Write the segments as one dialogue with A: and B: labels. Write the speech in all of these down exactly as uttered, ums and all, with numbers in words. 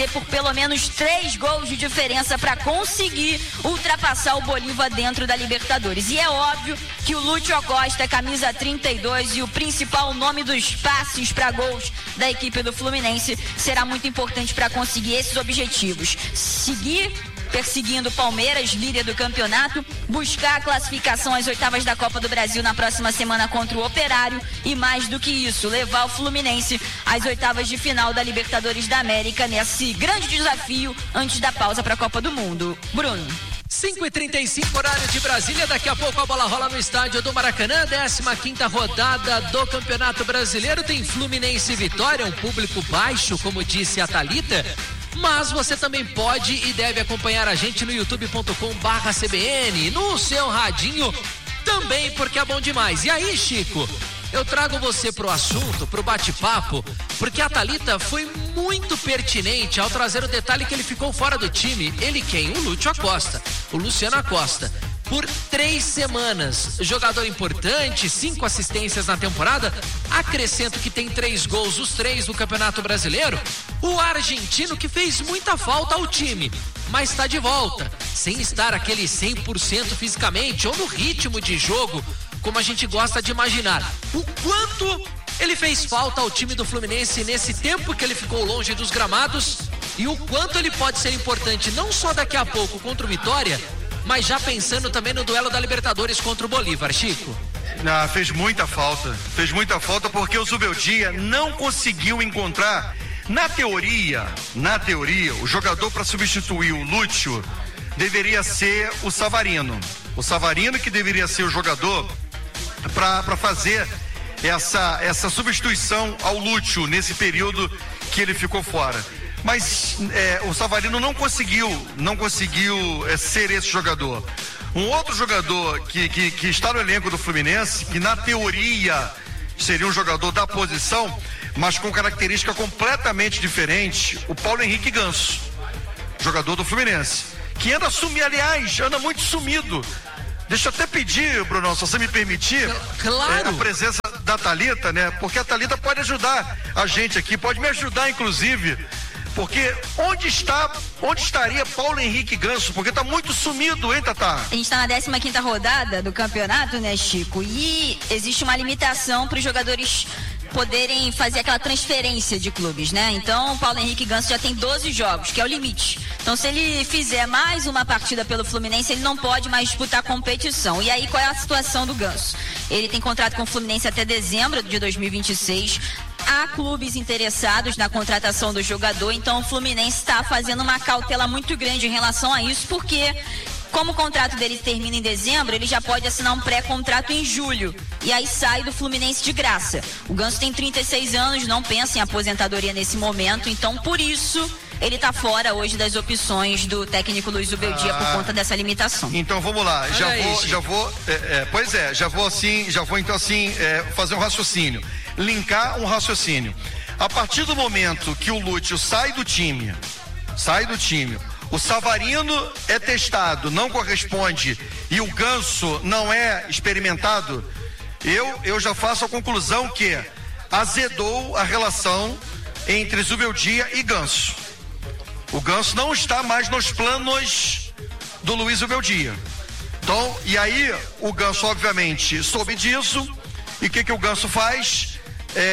A: por pelo menos três gols de diferença para conseguir ultrapassar o Bolívar dentro da Libertadores. E é óbvio que o Lúcio Acosta, camisa trinta e dois e o principal nome dos passes para gols da equipe do Fluminense, será muito importante para conseguir esses objetivos. Seguir perseguindo o Palmeiras, líder do campeonato, buscar a classificação às oitavas da Copa do Brasil na próxima semana contra o Operário e, mais do que isso, levar o Fluminense às oitavas de final da Libertadores da América nesse grande desafio antes da pausa para a Copa do Mundo. Bruno.
B: cinco e trinta e cinco, horário de Brasília. Daqui a pouco a bola rola no estádio do Maracanã. décima quinta rodada do Campeonato Brasileiro. Tem Fluminense e Vitória, um público baixo, como disse a Thalita. Mas você também pode e deve acompanhar a gente no youtube ponto com barra C B N, no seu radinho também, porque é bom demais. E aí, Chico, eu trago você pro assunto, pro bate-papo, porque a Thalita foi muito pertinente ao trazer o detalhe que ele ficou fora do time. Ele quem? O Lúcio Acosta, o Luciano Acosta. Por três semanas, jogador importante, cinco assistências na temporada, acrescento que tem três gols, os três do Campeonato Brasileiro. O argentino que fez muita falta ao time, mas está de volta, sem estar aquele cem por cento fisicamente ou no ritmo de jogo, como a gente gosta de imaginar. O quanto ele fez falta ao time do Fluminense nesse tempo que ele ficou longe dos gramados e o quanto ele pode ser importante não só daqui a pouco contra o Vitória, mas já pensando também no duelo da Libertadores contra o Bolívar, Chico.
C: Ah, fez muita falta, fez muita falta porque o Zubeldia não conseguiu encontrar, na teoria, na teoria, o jogador para substituir o Lúcio deveria ser o Savarino. O Savarino que deveria ser o jogador para fazer essa, essa substituição ao Lúcio nesse período que ele ficou fora. Mas é, o Savarino não conseguiu, não conseguiu é, ser esse jogador. Um outro jogador que, que, que está no elenco do Fluminense, que na teoria seria um jogador da posição, mas com característica completamente diferente, o Paulo Henrique Ganso, jogador do Fluminense, que anda sumido, aliás, anda muito sumido. Deixa eu até pedir, Bruno, se você me permitir,
B: claro.
C: é, a presença da Thalita, né? Porque a Thalita pode ajudar a gente aqui, pode me ajudar, inclusive. Porque onde está, onde estaria Paulo Henrique Ganso? Porque tá muito sumido, hein, Tatá?
A: A gente tá na décima quinta rodada do campeonato, né, Chico? E existe uma limitação para os jogadores poderem fazer aquela transferência de clubes, né? Então, o Paulo Henrique Ganso já tem doze jogos, que é o limite. Então, se ele fizer mais uma partida pelo Fluminense, ele não pode mais disputar a competição. E aí, qual é a situação do Ganso? Ele tem contrato com o Fluminense até dezembro de dois mil e vinte e seis. Há clubes interessados na contratação do jogador, então o Fluminense está fazendo uma cautela muito grande em relação a isso, porque como o contrato dele termina em dezembro, ele já pode assinar um pré-contrato em julho, e aí sai do Fluminense de graça. O Ganso tem trinta e seis anos, não pensa em aposentadoria nesse momento, então por isso ele está fora hoje das opções do técnico Luiz Zubeldia ah, por conta dessa limitação.
C: Então vamos lá, já
B: Olha
C: vou,
B: aí,
C: já vou, é, é, pois é, já vou assim, já vou então assim é, fazer um raciocínio, linkar um raciocínio. A partir do momento que o Lúcio sai do time, sai do time, o Savarino é testado, não corresponde e o Ganso não é experimentado, eu, eu já faço a conclusão que azedou a relação entre Zubeldia e Ganso. O Ganso não está mais nos planos do Luiz Zubeldia. Então, e aí o Ganso obviamente soube disso, e o que que o Ganso faz? É,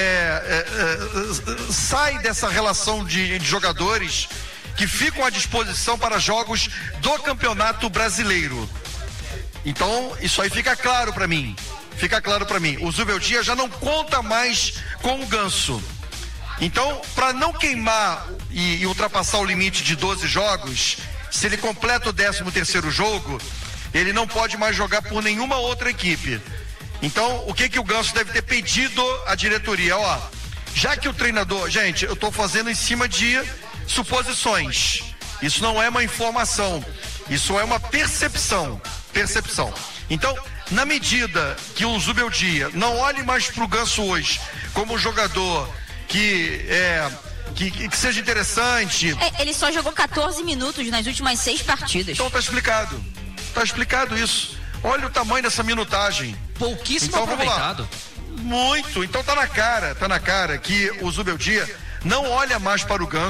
C: é, é, sai dessa relação de, de jogadores que ficam à disposição para jogos do Campeonato Brasileiro. Então, isso aí fica claro para mim. Fica claro para mim. O Zubeldia já não conta mais com o Ganso. Então, para não queimar e, e ultrapassar o limite de doze jogos, se ele completa o décimo terceiro jogo, ele não pode mais jogar por nenhuma outra equipe. Então, o que que o Ganso deve ter pedido à diretoria? Ó, já que o treinador... Gente, eu estou fazendo em cima de suposições. Isso não é uma informação. Isso é uma percepção. Percepção. Então, na medida que o Zubeldia não olhe mais para o Ganso hoje como um jogador que, é, que, que seja interessante...
A: É, ele só jogou catorze minutos nas últimas seis partidas.
C: Então tá explicado. Tá explicado isso. Olha o tamanho dessa minutagem.
B: Pouquíssimo
C: então,
B: aproveitado.
C: Muito. Então tá na cara, tá na cara que o Zubeldia não olha mais para o Ganso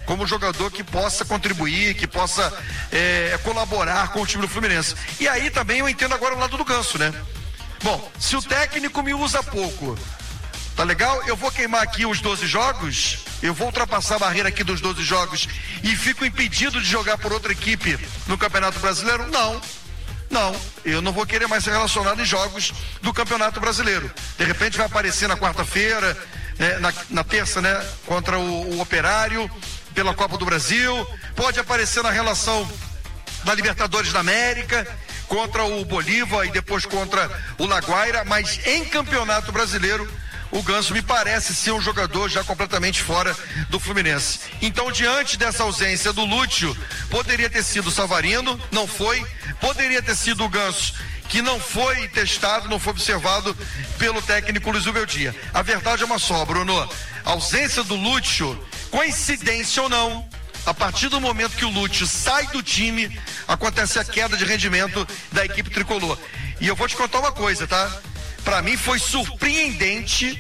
C: como jogador que possa contribuir, que possa é, colaborar com o time do Fluminense. E aí também eu entendo agora o lado do Ganso, né? Bom, se o técnico me usa pouco, tá legal? Eu vou queimar aqui os doze jogos, eu vou ultrapassar a barreira aqui dos doze jogos e fico impedido de jogar por outra equipe no Campeonato Brasileiro? Não. Não, eu não vou querer mais ser relacionado em jogos do Campeonato Brasileiro. De repente vai aparecer na quarta-feira, né, na, na terça, né, contra o, o Operário, pela Copa do Brasil. Pode aparecer na relação da Libertadores da América, contra o Bolívar e depois contra o Laguaira. Mas em Campeonato Brasileiro, o Ganso me parece ser um jogador já completamente fora do Fluminense. Então, diante dessa ausência do Lúcio, poderia ter sido o Savarino, não foi. Poderia ter sido o Ganso, que não foi testado, não foi observado pelo técnico Luiz Ubeldia. A verdade é uma só, Bruno. A ausência do Lúcio, coincidência ou não, a partir do momento que o Lúcio sai do time, acontece a queda de rendimento da equipe tricolor. E eu vou te contar uma coisa, tá? Pra mim foi surpreendente,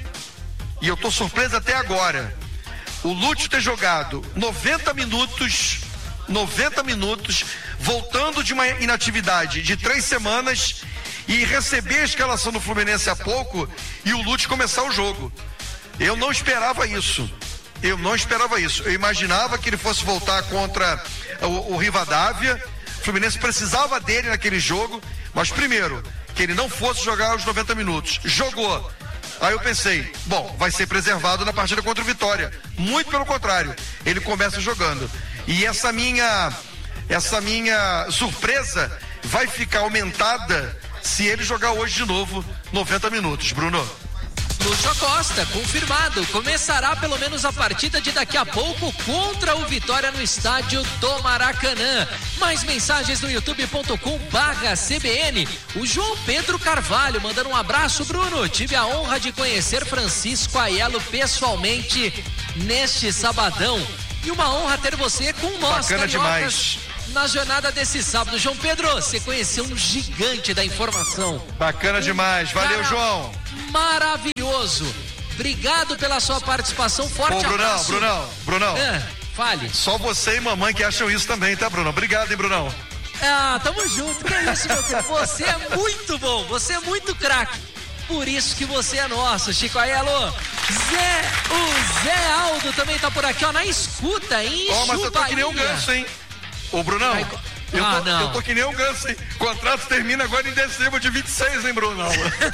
C: e eu tô surpreso até agora, o Lúcio ter jogado noventa minutos, noventa minutos, voltando de uma inatividade de três semanas e receber a escalação do Fluminense há pouco e o Lúcio começar o jogo. Eu não esperava isso. Eu não esperava isso. Eu imaginava que ele fosse voltar contra o, o Rivadavia. O Fluminense precisava dele naquele jogo, mas primeiro, que ele não fosse jogar os noventa minutos. Jogou. Aí eu pensei, bom, vai ser preservado na partida contra o Vitória. Muito pelo contrário, ele começa jogando. E essa minha, essa minha surpresa vai ficar aumentada se ele jogar hoje de novo noventa minutos, Bruno.
B: Lúcio Costa, confirmado, começará pelo menos a partida de daqui a pouco contra o Vitória no estádio do Maracanã. Mais mensagens no youtube ponto com barra C B N. O João Pedro Carvalho mandando um abraço, Bruno. Tive a honra de conhecer Francisco Aiello pessoalmente neste sabadão. E uma honra ter você com nós,
C: bacana demais.
B: Na jornada desse sábado. João Pedro, você conheceu um gigante da informação.
C: Bacana um demais. Valeu,
B: cara
C: João.
B: Maravilhoso. Obrigado pela sua participação. Forte
C: Ô, Brunão,
B: abraço.
C: Brunão, Brunão.
B: É, fale.
C: Só você e mamãe que acham isso também, tá, Bruno? Obrigado, hein, Brunão?
B: Ah, tamo junto. Que isso, meu filho? Você é muito bom. Você é muito craque. Por isso que você é nosso, Chico Aiello. Zé, o Zé Aldo também tá por aqui, ó, na escuta, hein?
C: Ó, oh, mas eu tô que nem um Ganso, hein? Ô, Brunão,
B: Ai,
C: eu,
B: ah,
C: tô,
B: não.
C: eu tô que nem um Ganso, hein? O contrato termina agora em dezembro de vinte e seis, hein, Brunão?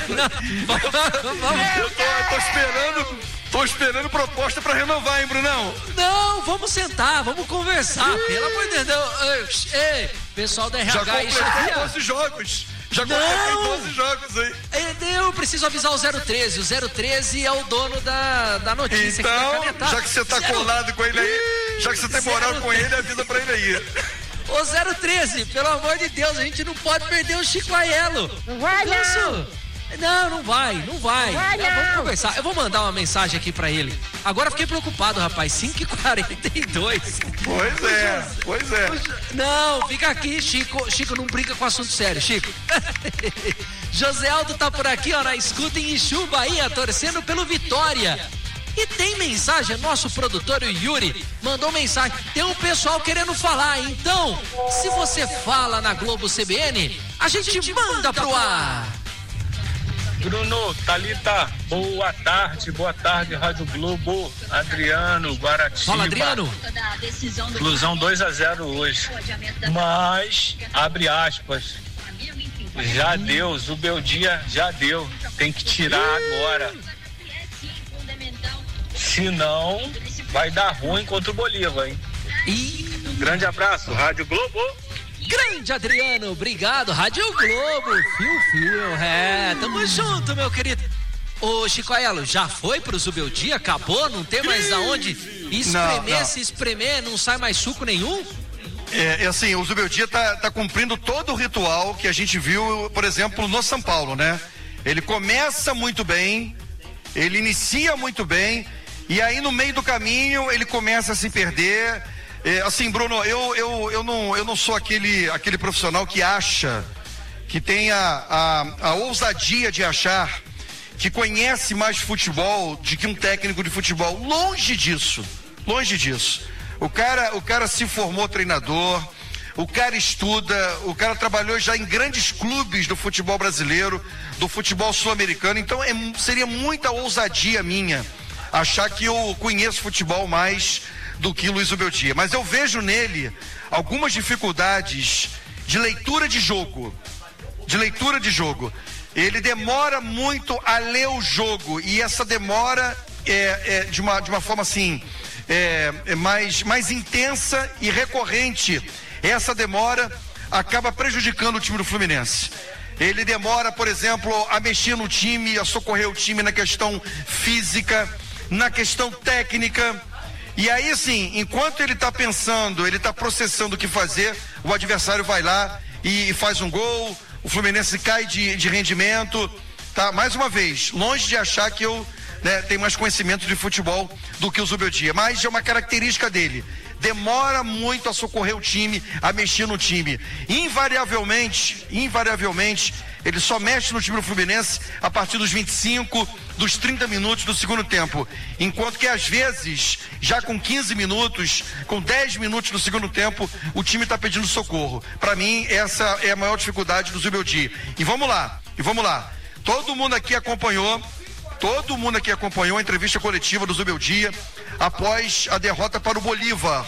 B: Vamos,
C: eu, tô, eu tô esperando, tô esperando proposta pra renovar, hein, Brunão?
B: Não, vamos sentar, vamos conversar, pelo amor de Deus. Ei, pessoal da R H,
C: já
B: isso
C: completei
B: aqui,
C: doze jogos. Já
B: Não.
C: completei doze jogos, hein?
B: Eu preciso avisar o zero treze. O zero treze é o dono da, da notícia.
C: Então,
B: que tá
C: já que você tá
B: zero...
C: colado com ele aí, já que você tem moral
B: zero...
C: com ele, avisa pra ele aí.
B: Ô zero treze, pelo amor de Deus, a gente não pode perder o Chico Aiello.
D: Não vai, não.
B: Isso. Não, não vai, não vai.
D: Vai, não.
B: Vamos conversar. Eu vou mandar uma mensagem aqui pra ele. Agora fiquei preocupado, rapaz. cinco e quarenta e dois.
C: Pois é, pois é.
B: Não, fica aqui, Chico. Chico, não brinca com assunto sério, Chico. José Aldo tá por aqui, ó, na escuta em Ixu, Bahia, torcendo pelo Vitória. E tem mensagem, nosso produtor, o Yuri, mandou mensagem. Tem um pessoal querendo falar, então, se você fala na Globo C B N, a gente, a gente manda pro ar.
E: Bruno, Thalita, boa tarde, boa tarde, Rádio Globo, Adriano, Guaratiba.
B: Fala, Adriano.
E: Inclusão dois a zero hoje, mas, abre aspas, já deu, Zubeldia já deu, tem que tirar agora, senão vai dar ruim contra o Bolívar, hein?
B: E...
E: Grande abraço, Rádio Globo.
B: Grande Adriano, obrigado. Rádio Globo, fio, fio, é, tamo junto, meu querido. Ô, Chico Aiello, já foi pro Zubeldia? Acabou? Não tem mais aonde espremer,
C: não, não.
B: se espremer, não sai mais suco nenhum?
C: É, é assim, o Zubeldia tá, tá cumprindo todo o ritual que a gente viu, por exemplo, no São Paulo, né? Ele começa muito bem, ele inicia muito bem, e aí no meio do caminho ele começa a se perder. É, assim, Bruno, eu, eu, eu, não, eu não sou aquele, aquele profissional que acha, que tem a, a, a ousadia de achar que conhece mais futebol do que um técnico de futebol. Longe disso, longe disso. O cara, o cara se formou treinador, o cara estuda, o cara trabalhou já em grandes clubes do futebol brasileiro, do futebol sul-americano, então é, seria muita ousadia minha achar que eu conheço futebol mais do que Luiz Ubeldia, mas eu vejo nele algumas dificuldades de leitura de jogo, de leitura de jogo. Ele demora muito a ler o jogo e essa demora é, é de, uma, de uma forma assim, é, é mais, mais intensa e recorrente. Essa demora acaba prejudicando o time do Fluminense. Ele demora, por exemplo, a mexer no time, a socorrer o time na questão física, na questão técnica. E aí, assim, enquanto ele está pensando, ele está processando o que fazer, o adversário vai lá e faz um gol, o Fluminense cai de, de rendimento, tá? Mais uma vez, longe de achar que eu, né, tenho mais conhecimento de futebol do que o Zubeldia, mas é uma característica dele. Demora muito a socorrer o time, a mexer no time. Invariavelmente, invariavelmente, ele só mexe no time do Fluminense a partir dos vinte e cinco, dos trinta minutos do segundo tempo. Enquanto que às vezes, já com quinze minutos, com dez minutos do segundo tempo, o time está pedindo socorro. Para mim, essa é a maior dificuldade do Zubeldia. E vamos lá, e vamos lá. Todo mundo aqui acompanhou, todo mundo aqui acompanhou a entrevista coletiva do Zubeldia após a derrota para o Bolívar,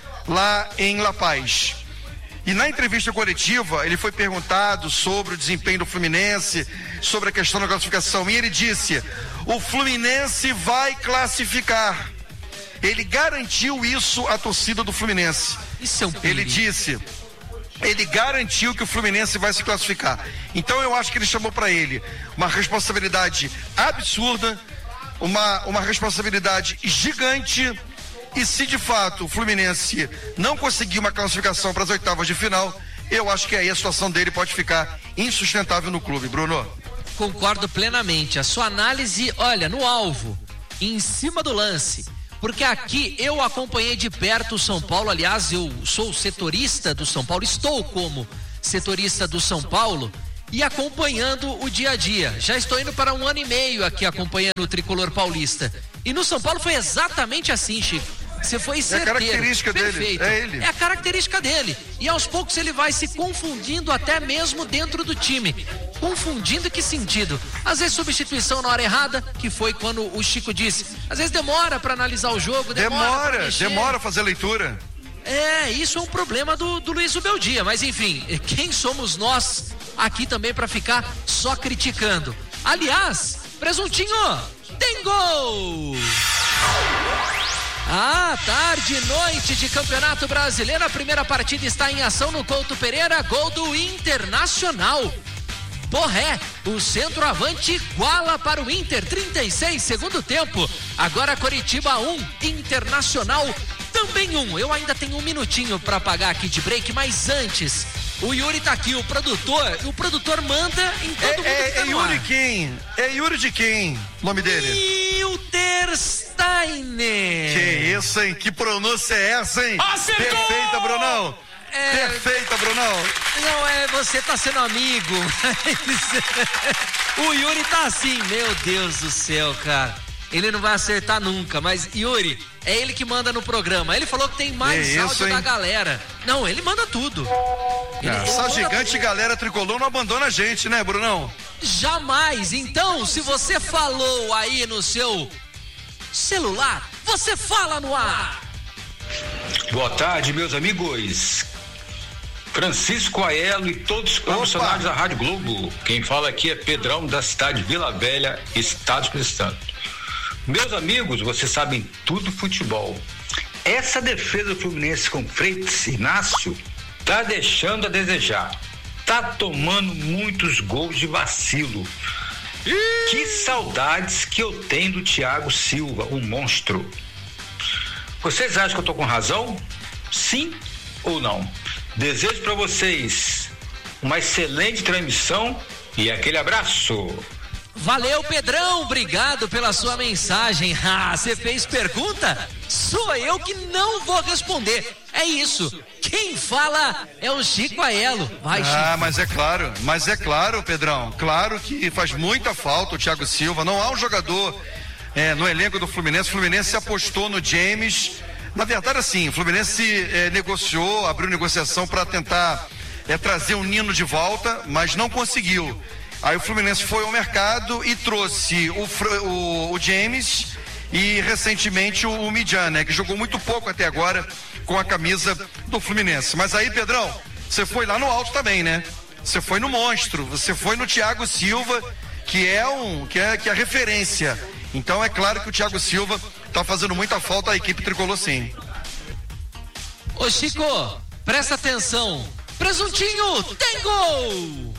C: lá em La Paz. E na entrevista coletiva, ele foi perguntado sobre o desempenho do Fluminense, sobre a questão da classificação, e ele disse: o Fluminense vai classificar. Ele garantiu isso à torcida do Fluminense.
B: Isso é um perigo.
C: Ele disse, ele garantiu que o Fluminense vai se classificar. Então eu acho que ele chamou para ele uma responsabilidade absurda, uma, uma responsabilidade gigante. E se de fato o Fluminense não conseguir uma classificação para as oitavas de final, eu acho que aí a situação dele pode ficar insustentável no clube. Bruno?
B: Concordo plenamente. A sua análise, olha, no alvo, em cima do lance. Porque aqui eu acompanhei de perto o São Paulo. Aliás, eu sou setorista do São Paulo, estou como setorista do São Paulo e acompanhando o dia a dia. Já estou indo para um ano e meio aqui acompanhando o tricolor paulista. E no São Paulo foi exatamente assim, Chico. Você foi certeiro.
C: É a característica
B: Perfeito.
C: dele, é ele.
B: É a característica dele. E aos poucos ele vai se confundindo até mesmo dentro do time. Confundindo em que sentido? Às vezes substituição na hora errada, que foi quando o Chico disse. Às vezes demora para analisar o jogo, demora
C: Demora, demora a fazer a leitura.
B: É, isso é um problema do, do Luiz Ubeldia. Mas enfim, quem somos nós aqui também para ficar só criticando? Aliás, Presuntinho, tem gol! Ah, tarde e noite de Campeonato Brasileiro. A primeira partida está em ação no Couto Pereira. Gol do Internacional. Borré, o centroavante, iguala para o Inter. trinta e seis, segundo tempo. Agora Coritiba um, Internacional também um. Eu ainda tenho um minutinho para pagar aqui de break, mas antes, o Yuri tá aqui, o produtor. O produtor manda em todo
C: é,
B: mundo
C: é,
B: que tá
C: é
B: no
C: Yuri
B: ar.
C: quem? É Yuri de quem? O nome dele?
B: Hilter Steiner.
C: Que isso, hein? Que pronúncia é essa, hein?
B: Acertou!
C: Perfeita, Brunão.
B: É...
C: Perfeita, Brunão.
B: Não, é, você tá sendo amigo. Mas... o Yuri tá assim, meu Deus do céu, cara. Ele não vai acertar nunca, mas Yuri, é ele que manda no programa. Ele falou que tem mais
C: é
B: áudio
C: isso,
B: da galera. Não, ele manda tudo. Ele,
C: Ah,
B: ele
C: essa
B: manda
C: gigante
B: tudo.
C: galera tricolor não abandona a gente, né, Brunão?
B: Jamais. Então, se você falou aí no seu celular, você fala no ar.
D: Boa tarde, meus amigos. Francisco Aelo e todos os profissionais da Rádio Globo. Quem fala aqui é Pedrão, da cidade de Vila Velha, Estado Espírito Santo. Meus amigos, vocês sabem tudo futebol. Essa defesa do Fluminense com Freitas e Inácio tá deixando a desejar. Tá tomando muitos gols de vacilo. Que saudades que eu tenho do Thiago Silva, um monstro. Vocês acham que eu tô com razão? Sim ou não? Desejo para vocês uma excelente transmissão e aquele abraço.
B: Valeu, Pedrão, obrigado pela sua mensagem. Ah, você fez pergunta? Sou eu que não vou responder. É isso. Quem fala é o Chico Aelo. Vai, Chico.
C: Ah, mas é claro, mas é claro, Pedrão, claro que faz muita falta o Thiago Silva. Não há um jogador é, no elenco do Fluminense. O Fluminense apostou no James, Na verdade, assim, o Fluminense é, negociou, abriu negociação para tentar é, trazer o Nino de volta, mas não conseguiu. Aí o Fluminense foi ao mercado e trouxe o, o, o James e recentemente o, o Midjan, né? Que jogou muito pouco até agora com a camisa do Fluminense. Mas aí, Pedrão, você foi lá no alto também, né? Você foi no monstro, você foi no Thiago Silva, que é um, que é, que é referência. Então é claro que o Thiago Silva tá fazendo muita falta à equipe tricolor, sim.
B: Ô Chico, presta atenção. Presuntinho, tem gol!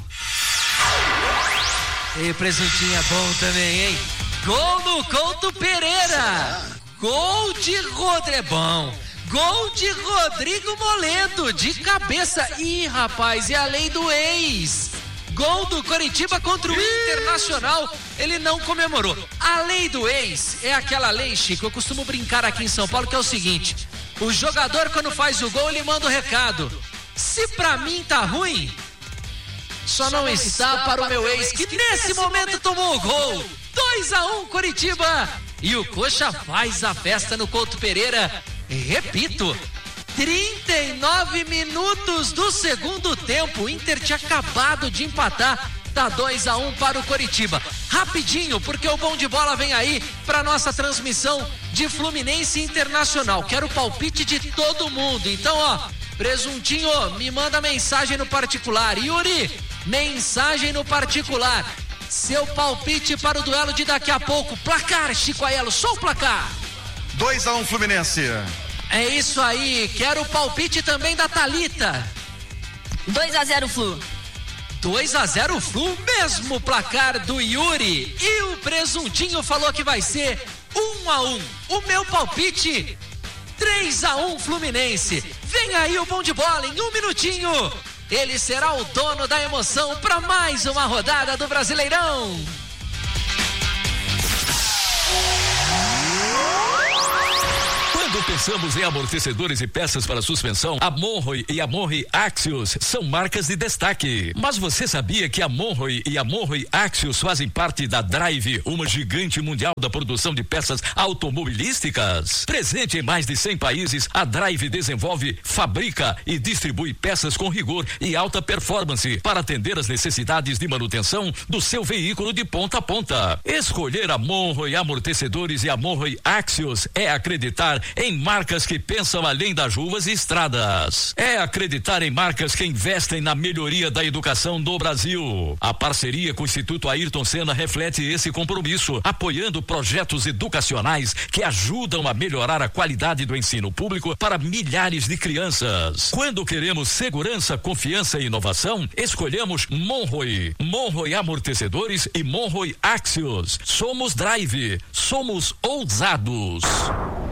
B: E Presuntinho é bom também, hein? Gol no Couto Pereira. Gol de Rodrigo, é bom. Gol de Rodrigo Moledo, de cabeça. Ih, rapaz, é a lei do ex. Gol do Coritiba contra o Internacional, ele não comemorou. A lei do ex é aquela lei, Chico, eu costumo brincar aqui em São Paulo, que é o seguinte: o jogador, quando faz o gol, ele manda o recado. Se pra mim tá ruim, só não está para o meu ex, que nesse momento tomou o gol. dois a um Coritiba. E o Coxa faz a festa no Couto Pereira. Repito, trinta e nove minutos do segundo tempo. O Inter tinha acabado de empatar. Tá dois a um para o Coritiba. Rapidinho, porque o Bom de Bola vem aí para nossa transmissão de Fluminense Internacional. Quero o palpite de todo mundo. Então, ó, Presuntinho, me manda mensagem no particular. Yuri, mensagem no particular. Seu palpite para o duelo de daqui a pouco. Placar, Chico Aiello, só o placar.
C: dois a um Fluminense.
B: É isso aí, quero o palpite também da Thalita.
A: dois a zero Flu.
B: dois a zero Flu, mesmo placar do Yuri. E o Presuntinho falou que vai ser um a um. O meu palpite, três a um Fluminense. Vem aí o Bom de Bola em um minutinho. Ele será o dono da emoção para mais uma rodada do Brasileirão.
F: Quando pensamos em amortecedores e peças para suspensão, a Monroe e a Monroe Axios são marcas de destaque. Mas você sabia que a Monroe e a Monroe Axios fazem parte da Drive, uma gigante mundial da produção de peças automobilísticas? Presente em mais de cem países, a Drive desenvolve, fabrica e distribui peças com rigor e alta performance para atender as necessidades de manutenção do seu veículo de ponta a ponta. Escolher a Monroe Amortecedores e a Monroe Axios é acreditar em marcas que pensam além das ruas e estradas. É acreditar em marcas que investem na melhoria da educação do Brasil. A parceria com o Instituto Ayrton Senna reflete esse compromisso, apoiando projetos educacionais que ajudam a melhorar a qualidade do ensino público para milhares de crianças. Quando queremos segurança, confiança e inovação, escolhemos Monroe. Monroe Amortecedores e Monroe Axios. Somos Drive. Somos ousados.